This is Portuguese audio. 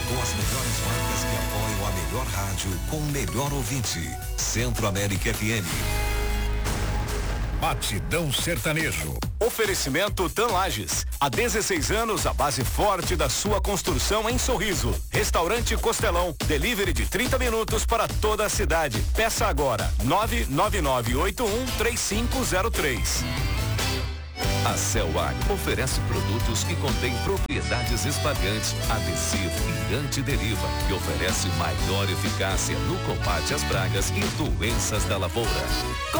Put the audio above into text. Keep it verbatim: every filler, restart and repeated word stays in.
Com as melhores marcas que apoiam a melhor rádio com o melhor ouvinte. Centro América F M. Batidão Sertanejo. Oferecimento Tan Lages. Há dezesseis anos, a base forte da sua construção em Sorriso. Restaurante Costelão. Delivery de trinta minutos para toda a cidade. Peça agora. nove nove nove oito um três cinco zero três. A Celag oferece produtos que contêm propriedades espalhantes, adesivo e antideriva, que oferece maior eficácia no combate às pragas e doenças da lavoura.